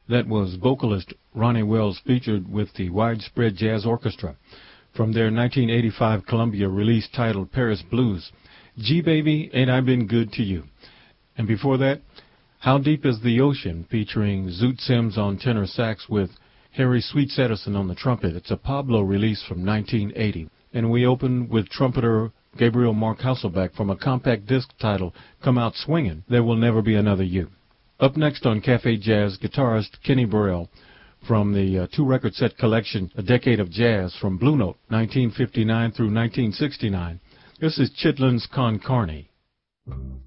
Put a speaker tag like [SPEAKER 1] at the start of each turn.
[SPEAKER 1] That was vocalist Ronnie Wells featured with the Widespread Jazz Orchestra from their 1985 Columbia release titled Paris Blues, Gee Baby, Ain't I Been Good to You? And before that, How Deep is the Ocean, featuring Zoot Sims on tenor sax with Harry Sweets Edison on the trumpet. It's a Pablo release from 1980. And we open with trumpeter Gabriel Mark Hasselbeck from a compact disc titled Come Out Swingin', There Will Never Be Another You. Up next on Cafe Jazz, guitarist Kenny Burrell from the two-record set collection A Decade of Jazz from Blue Note, 1959 through 1969. This is Chitlins Con Carne.